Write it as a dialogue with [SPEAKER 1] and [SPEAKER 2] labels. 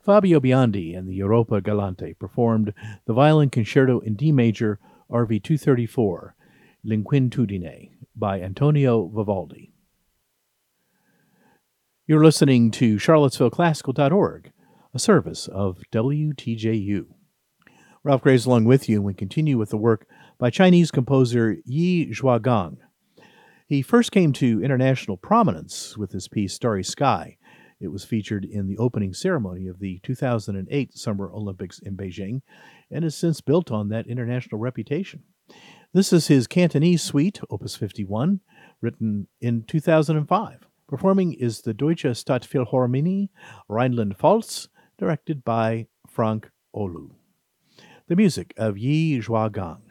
[SPEAKER 1] Fabio Biondi and the Europa Galante performed the Violin Concerto in D major, RV 234, L'inquietudine, by Antonio Vivaldi. You're listening to CharlottesvilleClassical.org, a service of WTJU. Ralph Graves along with you, and we continue with the work by Chinese composer Yi Zhuagang. He first came to international prominence with his piece Starry Sky. It was featured in the opening ceremony of the 2008 Summer Olympics in Beijing and has since built on that international reputation. This is his Cantonese suite, Opus 51, written in 2005. Performing is the Deutsche Stadtphilharmonie Rhineland-Pfalz, directed by Frank Olu. The music of Yi Zhuagang.